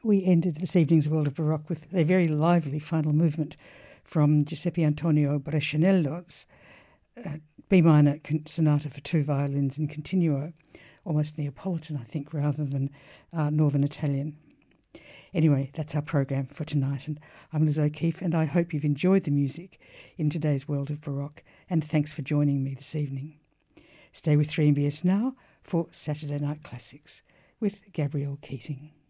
We ended this evening's World of Baroque with a very lively final movement from Giuseppe Antonio Brescianello's B minor sonata for 2 violins in continuo, almost Neapolitan, I think, rather than Northern Italian. Anyway, that's our program for tonight, and I'm Liz O'Keefe, and I hope you've enjoyed the music in today's World of Baroque, and thanks for joining me this evening. Stay with 3MBS now for Saturday Night Classics with Gabrielle Keating.